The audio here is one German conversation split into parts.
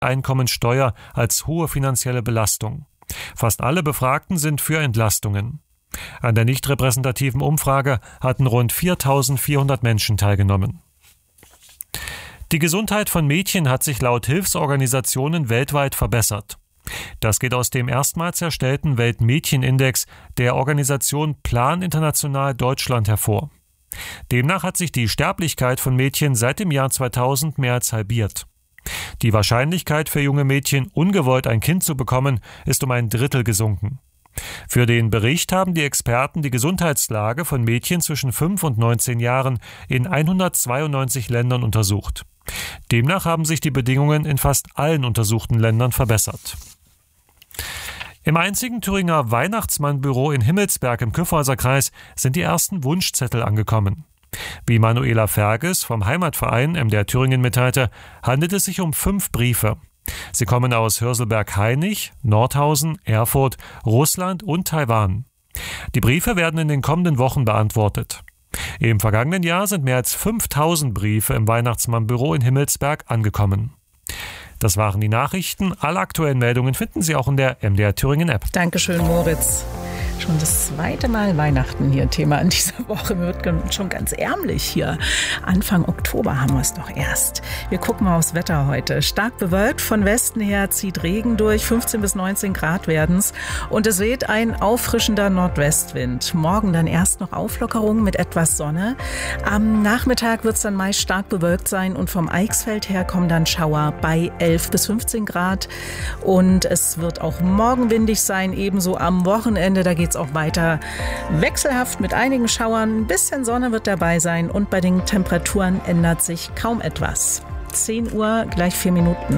Einkommensteuer als hohe finanzielle Belastung. Fast alle Befragten sind für Entlastungen. An der nicht repräsentativen Umfrage hatten rund 4.400 Menschen teilgenommen. Die Gesundheit von Mädchen hat sich laut Hilfsorganisationen weltweit verbessert. Das geht aus dem erstmals erstellten Weltmädchenindex der Organisation Plan International Deutschland hervor. Demnach hat sich die Sterblichkeit von Mädchen seit dem Jahr 2000 mehr als halbiert. Die Wahrscheinlichkeit für junge Mädchen, ungewollt ein Kind zu bekommen, ist um 1/3 gesunken. Für den Bericht haben die Experten die Gesundheitslage von Mädchen zwischen 5 und 19 Jahren in 192 Ländern untersucht. Demnach haben sich die Bedingungen in fast allen untersuchten Ländern verbessert. Im einzigen Thüringer Weihnachtsmannbüro in Himmelsberg im Kyffhäuserkreis sind die ersten Wunschzettel angekommen. Wie Manuela Ferges vom Heimatverein MDR Thüringen mitteilte, handelt es sich um 5 Briefe. Sie kommen aus Hörselberg-Hainich, Nordhausen, Erfurt, Russland und Taiwan. Die Briefe werden in den kommenden Wochen beantwortet. Im vergangenen Jahr sind mehr als 5.000 Briefe im Weihnachtsmannbüro in Himmelsberg angekommen. Das waren die Nachrichten. Alle aktuellen Meldungen finden Sie auch in der MDR Thüringen App. Dankeschön, Moritz. Schon das zweite Mal Weihnachten hier Thema in dieser Woche. Wird schon ganz ärmlich hier. Anfang Oktober haben wir es doch erst. Wir gucken mal aufs Wetter heute. Stark bewölkt, von Westen her zieht Regen durch, 15 bis 19 Grad werden's. Und es weht ein auffrischender Nordwestwind. Morgen dann erst noch Auflockerung mit etwas Sonne. Am Nachmittag wird es dann meist stark bewölkt sein und vom Eichsfeld her kommen dann Schauer bei 11 bis 15 Grad. Und es wird auch morgen windig sein, ebenso am Wochenende. Da geht auch weiter wechselhaft mit einigen Schauern. Ein bisschen Sonne wird dabei sein und bei den Temperaturen ändert sich kaum etwas. 10 Uhr, gleich 4 Minuten.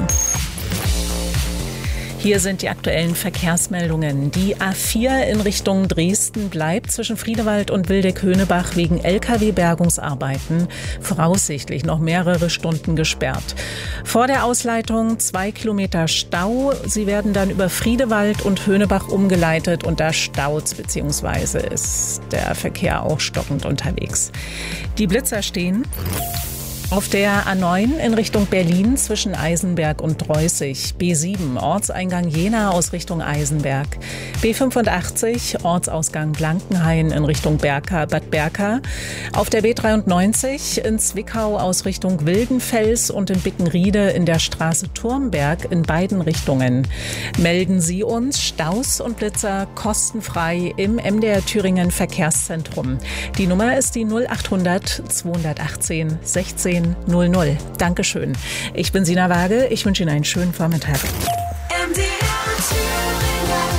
Hier sind die aktuellen Verkehrsmeldungen. Die A4 in Richtung Dresden bleibt zwischen Friedewald und Wildeck-Höhnebach wegen Lkw-Bergungsarbeiten voraussichtlich noch mehrere Stunden gesperrt. Vor der Ausleitung 2 Kilometer Stau. Sie werden dann über Friedewald und Höhnebach umgeleitet und da staut's bzw. ist der Verkehr auch stockend unterwegs. Die Blitzer stehen auf der A9 in Richtung Berlin zwischen Eisenberg und Dreußig. B7 Ortseingang Jena aus Richtung Eisenberg. B85 Ortsausgang Blankenhain in Richtung Bad Berka. Auf der B93 in Zwickau aus Richtung Wildenfels und in Bickenriede in der Straße Turmberg in beiden Richtungen. Melden Sie uns Staus und Blitzer kostenfrei im MDR Thüringen Verkehrszentrum. Die Nummer ist die 0800 218 16 00. Dankeschön. Ich bin Sina Waage. Ich wünsche Ihnen einen schönen Vormittag.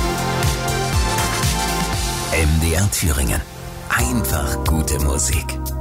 MDR Thüringen. Einfach gute Musik.